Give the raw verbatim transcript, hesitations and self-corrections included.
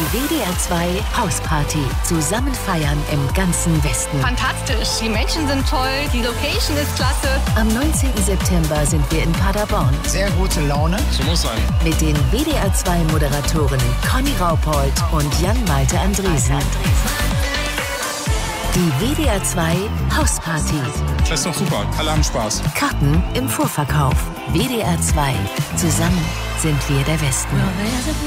W D R zwei Hausparty. Zusammen feiern im ganzen Westen. Fantastisch, die Menschen sind toll, die Location ist klasse. Am neunzehnten September sind wir in Paderborn. Sehr gute Laune. So muss sein. Mit den W D R zwei Moderatoren Conny Raupold und Jan-Malte Andresen. Die W D R zwei Hausparty. Das ist doch super. Alle haben Spaß. Karten im Vorverkauf. W D R zwei. Zusammen sind wir der Westen.